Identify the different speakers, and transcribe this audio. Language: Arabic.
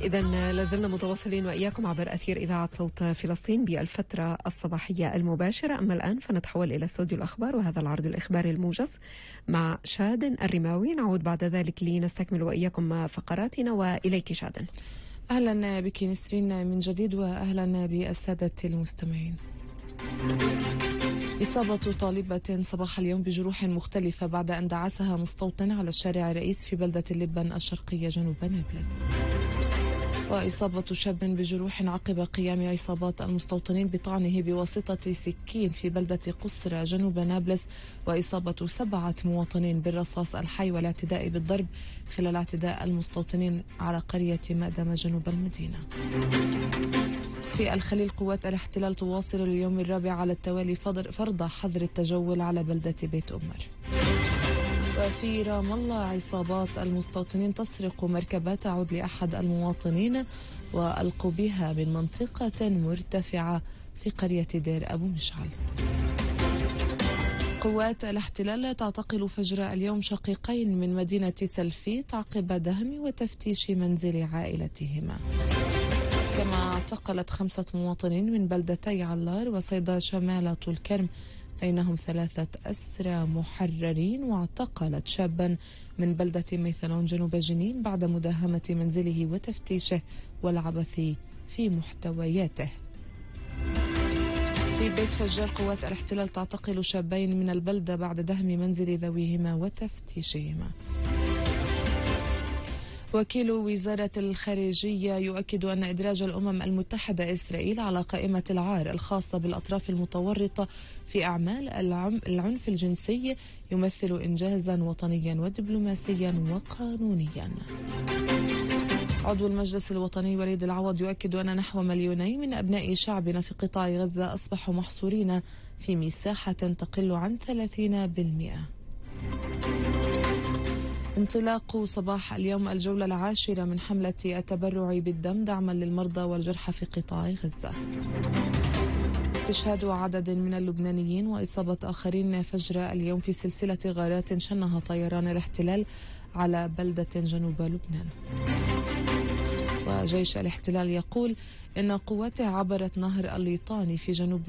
Speaker 1: إذن لازلنا متواصلين وإياكم عبر أثير إذاعة صوت فلسطين بالفترة الصباحية المباشرة. أما الآن فنتحول إلى استوديو الأخبار وهذا العرض الإخباري الموجز مع شادن الرماوي. نعود بعد ذلك لنستكمل وإياكم فقراتنا، وإليك شادن.
Speaker 2: أهلا بك نسرين من جديد، وأهلا بالسادة المستمعين. إصابة طالبة صباح اليوم بجروح مختلفة بعد أن دعسها مستوطن على الشارع الرئيس في بلدة اللبن الشرقية جنوب نابلس. وإصابة شاب بجروح عقب قيام عصابات المستوطنين بطعنه بواسطة سكين في بلدة قصرة جنوب نابلس، وإصابة 7 مواطنين بالرصاص الحي والاعتداء بالضرب خلال اعتداء المستوطنين على قرية مأدمة جنوب المدينة. في الخليل قوات الاحتلال تواصل اليوم الرابع على التوالي فرض حظر التجول على بلدة بيت أمر. وفي رام الله عصابات المستوطنين تسرق مركبة تعود لأحد المواطنين وألقوا بها من منطقة مرتفعة في قرية دير أبو مشعل. قوات الاحتلال تعتقل فجر اليوم شقيقين من مدينة سلفيت عقب دهم وتفتيش منزل عائلتهما. كما اعتقلت 5 مواطنين من بلدتي علار وصيدا شمال طول كرم، بينهم 3 أسرى محررين، واعتقلت شابا من بلدة ميثلون جنوب جنين بعد مداهمة منزله وتفتيشه والعبث في محتوياته. في بيت فجار قوات الاحتلال تعتقل شابين من البلدة بعد دهم منزل ذويهما وتفتيشهما. وكيل وزارة الخارجية يؤكد أن إدراج الأمم المتحدة إسرائيل على قائمة العار الخاصة بالأطراف المتورطة في أعمال العنف الجنسي يمثل إنجازا وطنيا ودبلوماسيا وقانونيا. عضو المجلس الوطني وليد العوض يؤكد أن نحو 2,000,000 من أبناء شعبنا في قطاع غزة أصبحوا محصورين في مساحة تقل عن 30%. انطلاق صباح اليوم الجولة 10 من حملة التبرع بالدم دعما للمرضى والجرحى في قطاع غزة. استشهاد عدد من اللبنانيين وإصابة آخرين فجر اليوم في سلسلة غارات شنها طيران الاحتلال على بلدة جنوب لبنان. وجيش الاحتلال يقول إن قواته عبرت نهر الليطاني في جنوب